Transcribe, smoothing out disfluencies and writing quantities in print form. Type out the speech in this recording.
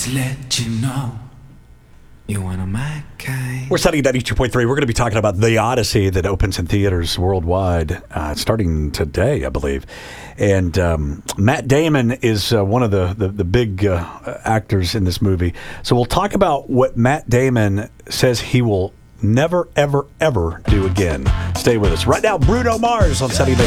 Just let you know you're one of my kind. We're studying 92.3. We're going to be talking about The Odyssey that opens in theaters worldwide starting today, I believe. And Matt Damon is one of the big actors in this movie. So we'll talk about what Matt Damon says he will never, ever, ever do again. Stay with us. Right now, Bruno Mars on Sunday Night.